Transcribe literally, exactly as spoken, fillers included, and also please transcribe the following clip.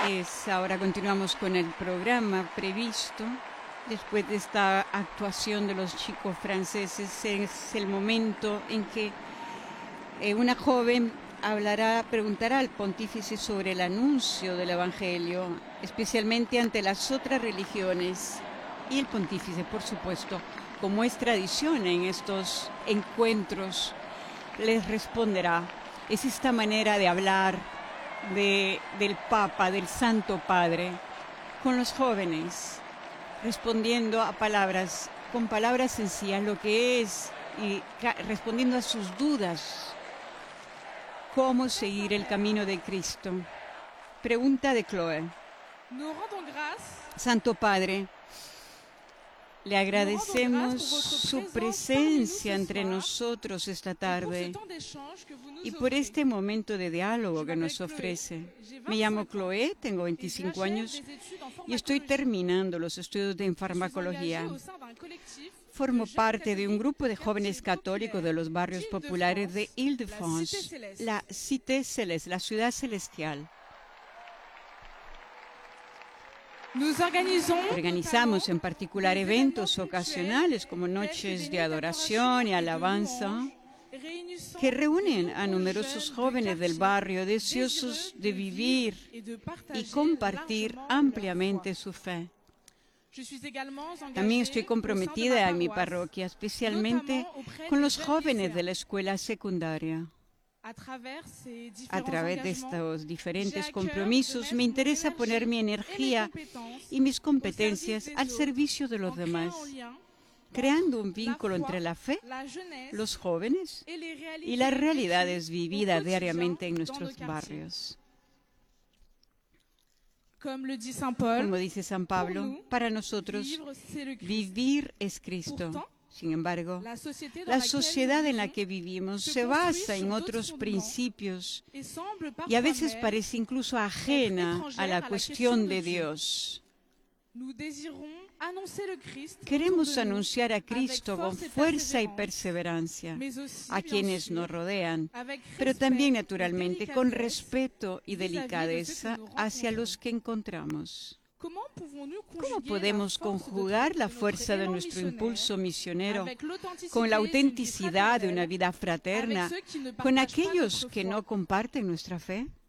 Es, ahora continuamos con el programa previsto. Después de esta actuación de los chicos franceses, es el momento en que eh, una joven hablará, preguntará al pontífice sobre el anuncio del Evangelio, especialmente ante las otras religiones. Y el pontífice, por supuesto, como es tradición en estos encuentros, les responderá. Es esta manera de hablar de, del Papa, del Santo Padre, con los jóvenes, respondiendo a palabras, con palabras sencillas, lo que es, y respondiendo a sus dudas, cómo seguir el camino de Cristo. Pregunta de Chloe. Santo Padre, le agradecemos su presencia entre nosotros esta tarde y por este momento de diálogo que nos ofrece. Me llamo Chloe, tengo veinticinco años y estoy terminando los estudios de farmacología. Formo parte de un grupo de jóvenes católicos de los barrios populares de Île-de-France, la Cité Céleste, la ciudad celestial. Organizamos en particular eventos ocasionales como noches de adoración y alabanza que reúnen a numerosos jóvenes del barrio deseosos de vivir y compartir ampliamente su fe. También estoy comprometida en mi parroquia, especialmente con los jóvenes de la escuela secundaria. A través de estos diferentes compromisos me interesa poner mi energía y mis competencias al servicio de los demás, creando un vínculo entre la fe, los jóvenes y las realidades vividas diariamente en nuestros barrios. Como dice San Pablo, para nosotros vivir es Cristo. Sin embargo, la sociedad en la que vivimos se basa en otros principios y a veces parece incluso ajena a la cuestión de Dios. Queremos anunciar a Cristo con fuerza y perseverancia a quienes nos rodean, pero también, naturalmente, con respeto y delicadeza hacia los que encontramos. ¿Cómo podemos conjugar la fuerza de nuestro impulso misionero con la autenticidad de una vida fraterna con aquellos que no comparten nuestra fe?